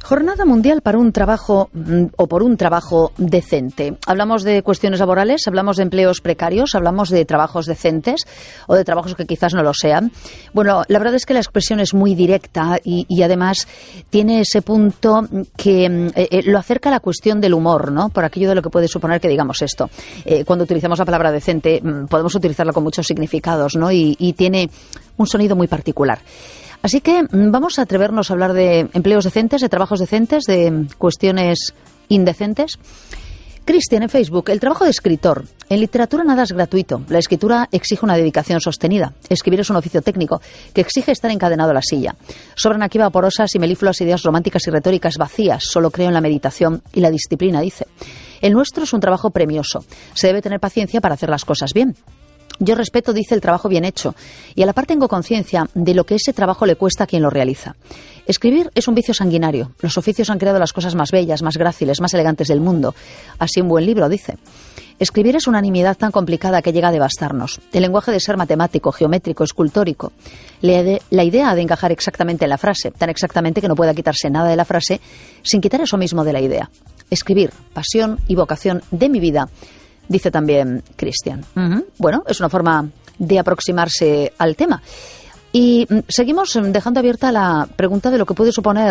Jornada Mundial para un trabajo o por un trabajo decente. Hablamos de cuestiones laborales, hablamos de empleos precarios, hablamos de trabajos decentes o de trabajos que quizás no lo sean. Bueno, la verdad es que la expresión es muy directa y además tiene ese punto que lo acerca a la cuestión del humor, ¿no? Por aquello de lo que puede suponer que digamos esto. Cuando utilizamos la palabra decente podemos utilizarla con muchos significados, ¿no? Y tiene un sonido muy particular. Así que vamos a atrevernos a hablar de empleos decentes, de trabajos decentes, de cuestiones indecentes. Cristian en Facebook, el trabajo de escritor. En literatura nada es gratuito. La escritura exige una dedicación sostenida. Escribir es un oficio técnico que exige estar encadenado a la silla. Sobran aquí vaporosas y melífluas ideas románticas y retóricas vacías. Solo creo en la meditación y la disciplina, dice. El nuestro es un trabajo premioso. Se debe tener paciencia para hacer las cosas bien. Yo respeto, dice, el trabajo bien hecho y a la par tengo conciencia de lo que ese trabajo le cuesta a quien lo realiza. Escribir es un vicio sanguinario. Los oficios han creado las cosas más bellas, más gráciles, más elegantes del mundo. Así un buen libro, dice. Escribir es una nimiedad tan complicada que llega a devastarnos. El lenguaje de ser matemático, geométrico, escultórico. La idea de encajar exactamente en la frase, tan exactamente que no pueda quitarse nada de la frase sin quitar eso mismo de la idea. Escribir, pasión y vocación de mi vida, dice también Cristian. Bueno, es una forma de aproximarse al tema. Y seguimos dejando abierta la pregunta de lo que puede suponer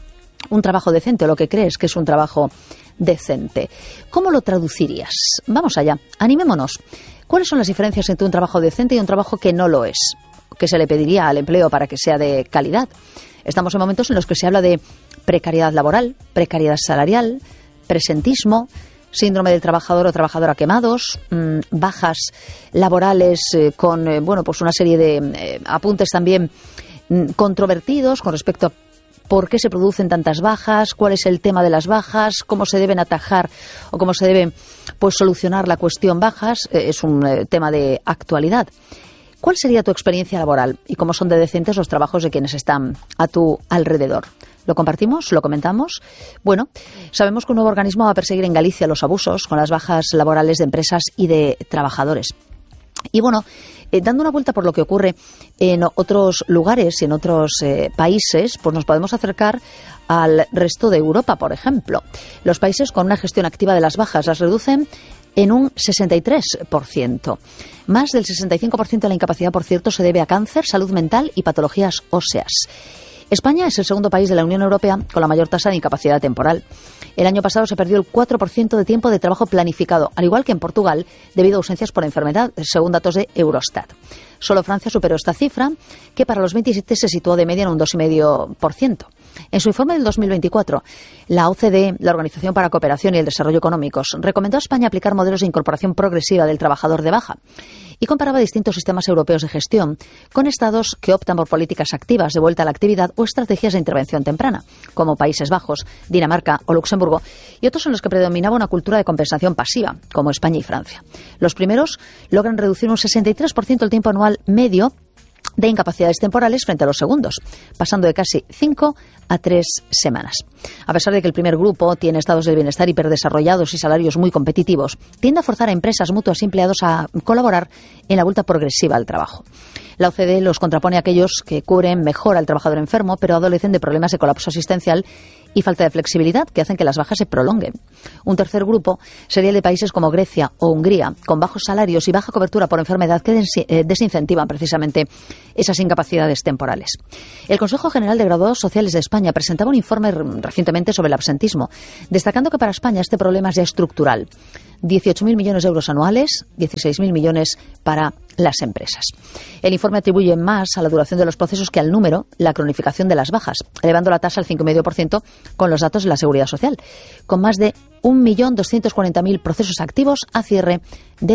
un trabajo decente o lo que crees que es un trabajo decente. ¿Cómo lo traducirías? Vamos allá, animémonos. ¿Cuáles son las diferencias entre un trabajo decente y un trabajo que no lo es? ¿Qué se le pediría al empleo para que sea de calidad? Estamos en momentos en los que se habla de precariedad laboral, precariedad salarial, presentismo, síndrome del trabajador o trabajadora quemados, bajas laborales con pues una serie de apuntes también controvertidos con respecto a por qué se producen tantas bajas, cuál es el tema de las bajas, cómo se deben atajar o cómo se debe solucionar la cuestión bajas. Es un tema de actualidad. ¿Cuál sería tu experiencia laboral y cómo son de decentes los trabajos de quienes están a tu alrededor? ¿Lo compartimos? ¿Lo comentamos? Bueno, sabemos que un nuevo organismo va a perseguir en Galicia los abusos con las bajas laborales de empresas y de trabajadores. Y bueno, dando una vuelta por lo que ocurre en otros lugares y en otros países, pues nos podemos acercar al resto de Europa, por ejemplo. Los países con una gestión activa de las bajas las reducen en un 63%. Más del 65% de la incapacidad, por cierto, se debe a cáncer, salud mental y patologías óseas. España es el segundo país de la Unión Europea con la mayor tasa de incapacidad temporal. El año pasado se perdió el 4% de tiempo de trabajo planificado, al igual que en Portugal, debido a ausencias por enfermedad, según datos de Eurostat. Solo Francia superó esta cifra, que para los 27 se situó de media en un 2,5%. En su informe del 2024, la OCDE, la Organización para la Cooperación y el Desarrollo Económicos, recomendó a España aplicar modelos de incorporación progresiva del trabajador de baja y comparaba distintos sistemas europeos de gestión con estados que optan por políticas activas de vuelta a la actividad o estrategias de intervención temprana, como Países Bajos, Dinamarca o Luxemburgo, y otros en los que predominaba una cultura de compensación pasiva, como España y Francia. Los primeros logran reducir un 63% el tiempo anual medio de incapacidades temporales frente a los segundos, pasando de casi 5 a 3 semanas. A pesar de que el primer grupo tiene estados del bienestar hiperdesarrollados y salarios muy competitivos, tiende a forzar a empresas, mutuas y empleados a colaborar en la vuelta progresiva al trabajo. La OCDE los contrapone a aquellos que cubren mejor al trabajador enfermo, pero adolecen de problemas de colapso asistencial y falta de flexibilidad que hacen que las bajas se prolonguen. Un tercer grupo sería el de países como Grecia o Hungría, con bajos salarios y baja cobertura por enfermedad que desincentivan precisamente esas incapacidades temporales. El Consejo General de Graduados Sociales de España presentaba un informe recientemente sobre el absentismo, destacando que para España este problema es ya estructural. 18.000 millones de euros anuales, 16.000 millones para las empresas. El informe atribuye más a la duración de los procesos que al número, la cronificación de las bajas, elevando la tasa al 5,5% con los datos de la Seguridad Social, con más de 1.240.000 procesos activos a cierre de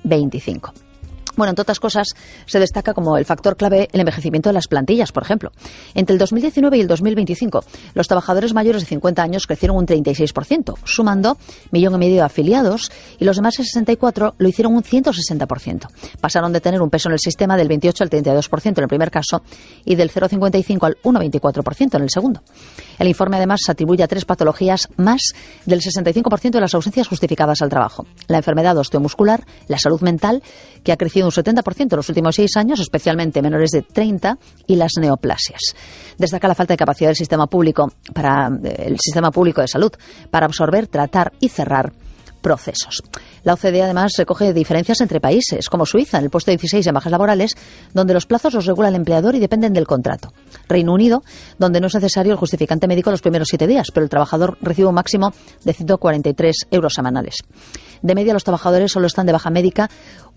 2025. Bueno, entre otras cosas, se destaca como el factor clave el envejecimiento de las plantillas, por ejemplo. Entre el 2019 y el 2025, los trabajadores mayores de 50 años crecieron un 36%, sumando 1,5 millones de afiliados, y los demás de 64 lo hicieron un 160%. Pasaron de tener un peso en el sistema del 28 al 32% en el primer caso y del 0,55 al 1,24% en el segundo. El informe además atribuye a 3 patologías más del 65% de las ausencias justificadas al trabajo: la enfermedad osteomuscular, la salud mental, que ha crecido un 70% en los últimos 6 años, especialmente menores de 30 y las neoplasias. Destaca la falta de capacidad del sistema público de salud para absorber, tratar y cerrar procesos. La OCDE además recoge diferencias entre países, como Suiza, en el puesto 16 en bajas laborales, donde los plazos los regula el empleador y dependen del contrato. Reino Unido, donde no es necesario el justificante médico los primeros 7 días, pero el trabajador recibe un máximo de 143 euros semanales. De media, los trabajadores solo están de baja médica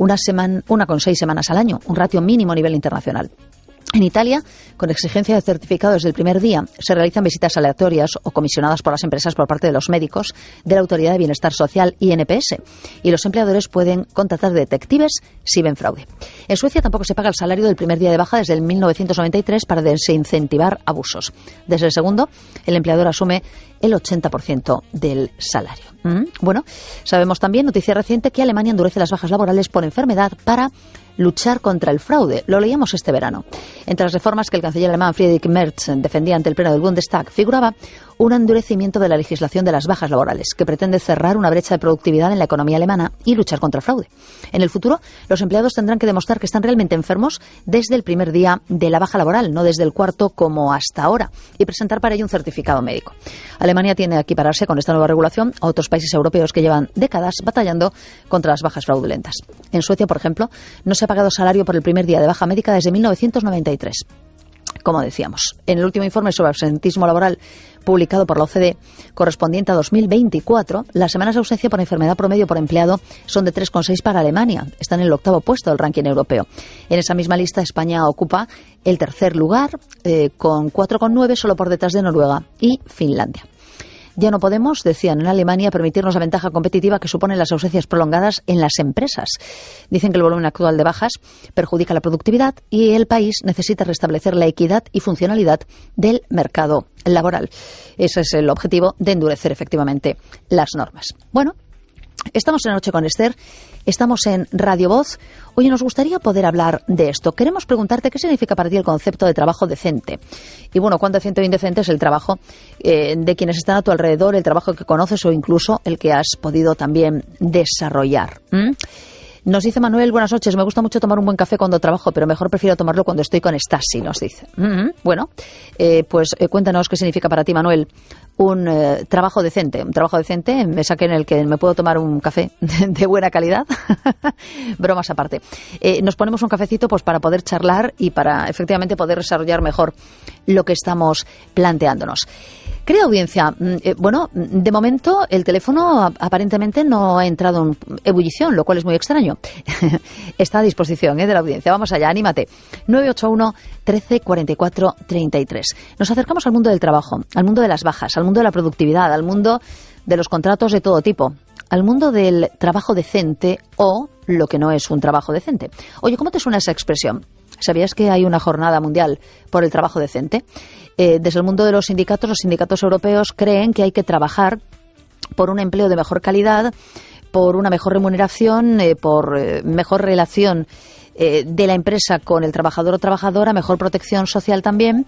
1,6 semanas al año, un ratio mínimo a nivel internacional. En Italia, con exigencia de certificado desde el primer día, se realizan visitas aleatorias o comisionadas por las empresas por parte de los médicos de la Autoridad de Bienestar Social INPS, y los empleadores pueden contratar detectives si ven fraude. En Suecia tampoco se paga el salario del primer día de baja desde el 1993 para desincentivar abusos. Desde el segundo, el empleador asume el 80% del salario. Bueno, sabemos también, noticia reciente, que Alemania endurece las bajas laborales por enfermedad para luchar contra el fraude. Lo leíamos este verano. Entre las reformas que el canciller alemán Friedrich Merz defendía ante el Pleno del Bundestag figuraba un endurecimiento de la legislación de las bajas laborales, que pretende cerrar una brecha de productividad en la economía alemana y luchar contra el fraude. En el futuro, los empleados tendrán que demostrar que están realmente enfermos desde el primer día de la baja laboral, no desde el cuarto como hasta ahora, y presentar para ello un certificado médico. Alemania tiene que equipararse con esta nueva regulación a otros países europeos que llevan décadas batallando contra las bajas fraudulentas. En Suecia, por ejemplo, no se ha pagado salario por el primer día de baja médica desde 1993. Como decíamos, en el último informe sobre absentismo laboral publicado por la OCDE, correspondiente a 2024, las semanas de ausencia por enfermedad promedio por empleado son de 3,6 para Alemania. Está en el 8º puesto del ranking europeo. En esa misma lista, España ocupa el 3er lugar, con 4,9, solo por detrás de Noruega y Finlandia. Ya no podemos, decían en Alemania, permitirnos la ventaja competitiva que suponen las ausencias prolongadas en las empresas. Dicen que el volumen actual de bajas perjudica la productividad y el país necesita restablecer la equidad y funcionalidad del mercado laboral. Ese es el objetivo de endurecer efectivamente las normas. Bueno, estamos en Noche con Esther, estamos en Radio Voz. Oye, nos gustaría poder hablar de esto. Queremos preguntarte qué significa para ti el concepto de trabajo decente. Y bueno, cuán decente o indecente es el trabajo de quienes están a tu alrededor, el trabajo que conoces o incluso el que has podido también desarrollar. Nos dice Manuel, buenas noches, me gusta mucho tomar un buen café cuando trabajo, pero mejor prefiero tomarlo cuando estoy con Stasi, nos dice. Bueno, pues cuéntanos qué significa para ti, Manuel, un trabajo decente. Un trabajo decente es aquel en el que me puedo tomar un café de buena calidad. Bromas aparte. Nos ponemos un cafecito pues para poder charlar y para efectivamente poder desarrollar mejor lo que estamos planteándonos. Querida audiencia, bueno, de momento el teléfono aparentemente no ha entrado en ebullición, lo cual es muy extraño. Está a disposición de la audiencia. Vamos allá, anímate. 981 13 44 33. Nos acercamos al mundo del trabajo, al mundo de las bajas, al mundo de la productividad, al mundo de los contratos de todo tipo, al mundo del trabajo decente o lo que no es un trabajo decente. Oye, ¿cómo te suena esa expresión? ¿Sabías que hay una jornada mundial por el trabajo decente? Desde el mundo de los sindicatos europeos creen que hay que trabajar por un empleo de mejor calidad, por una mejor remuneración, por mejor relación de la empresa con el trabajador o trabajadora, mejor protección social también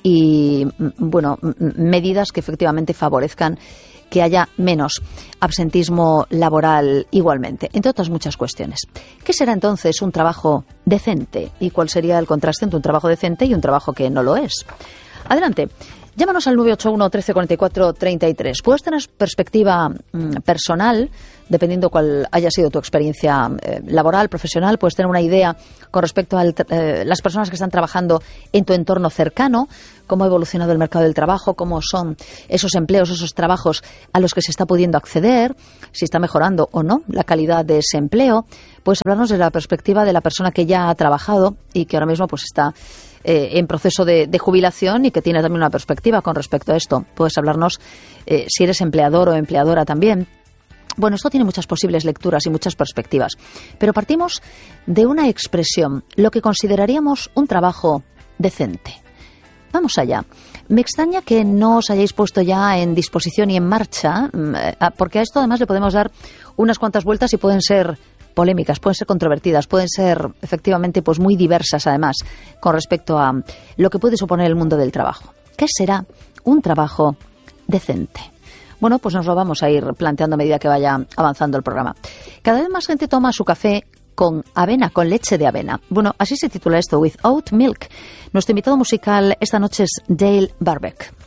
y, bueno, medidas que efectivamente favorezcan que haya menos absentismo laboral igualmente, entre otras muchas cuestiones. ¿Qué será entonces un trabajo decente? ¿Y cuál sería el contraste entre un trabajo decente y un trabajo que no lo es? Adelante. Llámanos al 981 13 44 33. Puedes tener perspectiva personal, dependiendo cuál haya sido tu experiencia laboral, profesional. Puedes tener una idea con respecto a las personas que están trabajando en tu entorno cercano, cómo ha evolucionado el mercado del trabajo, cómo son esos empleos, esos trabajos a los que se está pudiendo acceder, si está mejorando o no la calidad de ese empleo. Puedes hablarnos de la perspectiva de la persona que ya ha trabajado y que ahora mismo pues está en proceso de jubilación y que tiene también una perspectiva con respecto a esto. Puedes hablarnos si eres empleador o empleadora también. Bueno, esto tiene muchas posibles lecturas y muchas perspectivas, pero partimos de una expresión, lo que consideraríamos un trabajo decente. Vamos allá. Me extraña que no os hayáis puesto ya en disposición y en marcha, porque a esto además le podemos dar unas cuantas vueltas y pueden ser polémicas, pueden ser controvertidas, pueden ser efectivamente pues muy diversas además con respecto a lo que puede suponer el mundo del trabajo. ¿Qué será un trabajo decente? Bueno, pues nos lo vamos a ir planteando a medida que vaya avanzando el programa. Cada vez más gente toma su café con avena, con leche de avena. Bueno, así se titula esto, With Oat Milk. Nuestro invitado musical esta noche es Dale Barbeck.